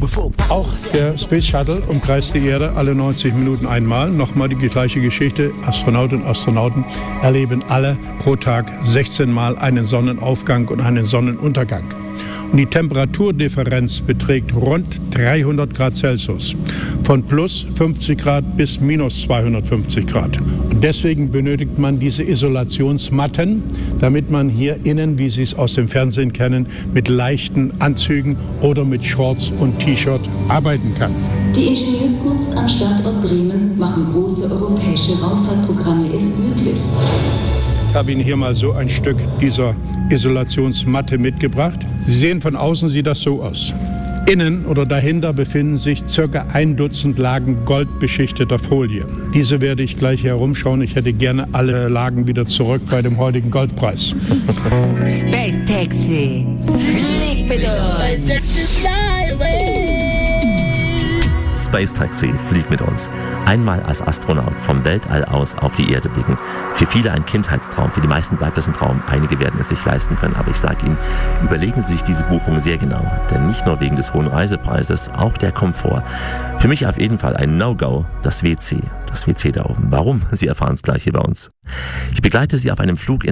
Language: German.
Auch der Space Shuttle umkreist die Erde alle 90 Minuten einmal. Nochmal die gleiche Geschichte. Astronautinnen und Astronauten erleben alle pro Tag 16 Mal einen Sonnenaufgang und einen Sonnenuntergang. Und die Temperaturdifferenz beträgt rund 300 Grad Celsius. Von plus 50 Grad bis minus 250 Grad. Und deswegen benötigt man diese Isolationsmatten, damit man hier innen, wie Sie es aus dem Fernsehen kennen, mit leichten Anzügen oder mit Shorts und T-Shirt arbeiten kann. Die Ingenieurskunst am Standort Bremen machen große europäische Raumfahrtprogramme erst möglich. Ich habe Ihnen hier mal so ein Stück dieser Isolationsmatte mitgebracht. Sie sehen, von außen sieht das so aus. Innen oder dahinter befinden sich ca. 1 Dutzend Lagen goldbeschichteter Folie. Diese werde ich gleich herumschauen. Ich hätte gerne alle Lagen wieder zurück bei dem heutigen Goldpreis. Space Taxi, flieg mit uns! Space Taxi, flieg mit uns. Einmal als Astronaut vom Weltall aus auf die Erde blicken. Für viele ein Kindheitstraum, für die meisten bleibt es ein Traum. Einige werden es sich leisten können, aber ich sage Ihnen, überlegen Sie sich diese Buchung sehr genau. Denn nicht nur wegen des hohen Reisepreises, auch der Komfort. Für mich auf jeden Fall ein No-Go, das WC. Das WC da oben. Warum? Sie erfahren es gleich hier bei uns. Ich begleite Sie auf einem Flug